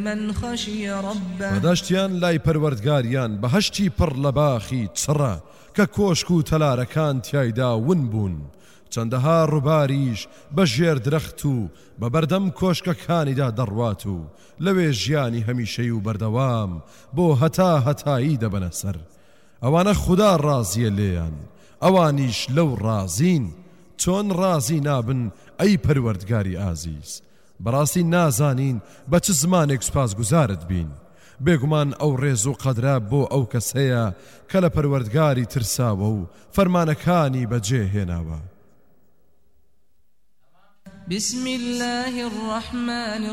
من خشي ربه بەدەشتیان لای پەروەردگاریان بەهەشتی پڕ لە باخی چڕە کە کۆشک و تەلارەکان تیایدا ون بوون چەندەها ڕووباریش بە ژێر درەخت و بە بەردەم کۆشکەکانیدا دەڕوات و لەوێ ژیانی هەمیشەی و بەردەوام بۆ هەتایی دەبەنە سەر ئەوانە خوددا ڕازیە لێیان ئەوانیش لەو ڕازین چۆن ڕازی نابن ئەی پەروەردگاری ئازیز بەڕاستی نازانین بە چ زمانێک سوپاسگوزارت بین بێگومان ئەو ڕێز و قەدرە بۆ ئەو کەسەیە کە لە پەروەردگاری ترساوە و فەرمانەکانی بەجێهێناوە. بسم الله الرحمن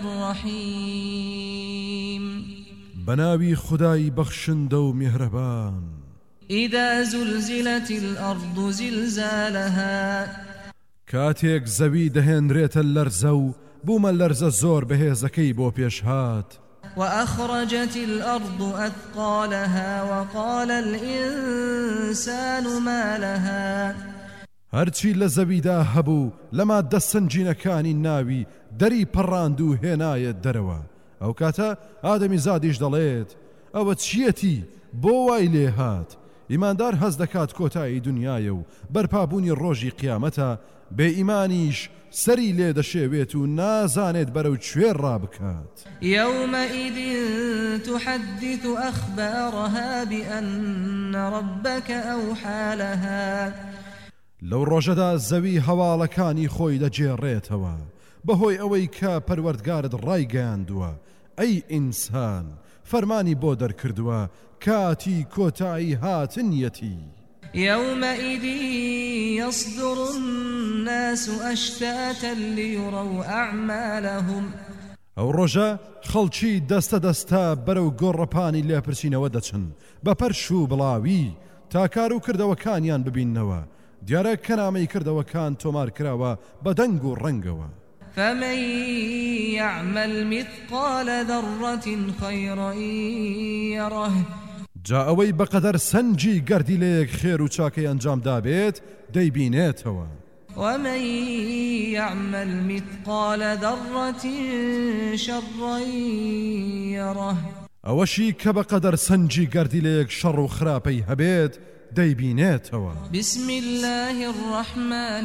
الرحيم بناوي خداي بخشند و مهربان. إذا زلزلت الأرض زلزالها كاتيك زوي دهن ريت اللرزو بوما اللرز زور بهيزكي بو بيشهات. وأخرجت الأرض أثقالها وقال الإنسان ما لها هرچی لە زەویدا هەبوو لەما دەستسەنجینەکانی ناوی دەری پەڕاند و هێنایە دەرەوە ئەو کاتە ئادەمی زادیش دەڵێت ئەوە چیەتی بۆ وای لێ هات ئیماندار هەز دەکات کۆتایی دنیایە و بەرپابوونی ڕۆژی قیامەتە بێ ئیمانیش سەری لێ دەشێوێت و نازانێت بەرەو کوێ ڕابکات. يومئذ تحدث أخبارها بأن ربك أوحى لها لەو ڕۆژەدا زەوی هەواڵەکانی خۆی دەجێڕێتەوە بەهۆی ئەوەی کە پەروەردگارت ڕایگەیاندووە ئەی ئینسان فەرمانی بۆ دەرکردووە کاتی کۆتایی هاتنیەتی. يومئذ يصدر الناس أشتاتا ليروا أعمالهم ئەو ڕۆژە خەڵکی دەستە دەستا بەرەو گۆڕەپانی لێپرسینەوە دەچن بە پەرش و بڵاوی تا کار و کردەوەکانیان ببیننەوە دیارە کەنامەی کردەوەکان تۆمار کراوە بە دەنگ و ڕەنگەوە. فمن يعمل مثقال ذرة خيرا يره جا ئەوەی بەقەدەر سەنجی گەردی لەیەک خێر و چاکەی ئەنجام دابێت دەیبینێتەوە. ومن يعمل مثقال ذرة شرا يره ئەوەشی کە بەقەدەر سەنجی گەردی لەیەک شەڕ و خراپەی هەبێت دەیبینێتەوە. بسم الله الرحمن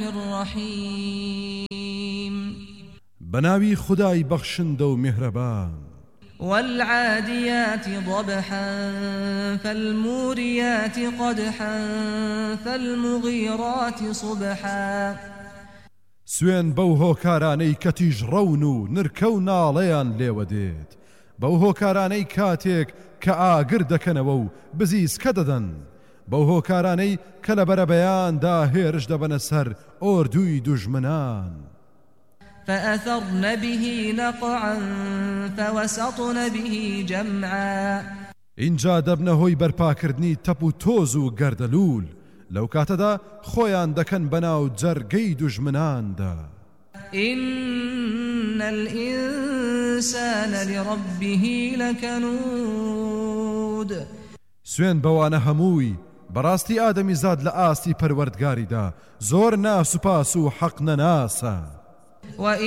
الرحيم بەناوی خدای بەخشندە و میهرەبان. والعاديات ضبحا فالموريات قدحا فالمغيرات صبحا سوێن بەو هۆکارانەی کە تیژ ڕەون و نرکە و ناڵەیان لێوە دێت بەو هۆکارانەی کاتێک کە ئاگر دەکەنەوە و بزیسکە دەدەن بەو هۆکارانەی کە لە بەرەبەیاندا هێرش دەبەنە سەر ئۆردووی دوژمنان. فأثرن به نقعا فوسطن به جمعا اینجا دەبنە هۆی بەرپاکردنی تەپ و تۆز و گەردەلوول لەو کاتەدا خۆیان دەکەن بەناو جەرگەی دوژمناندا. إن الإنسان لربه لكنود سوێن بەوانە هەمووی بەڕاستی ئادەمی زاد لە ئاستی پەروەردگاریدا زۆر ناسوپاس و حەق نەناسە.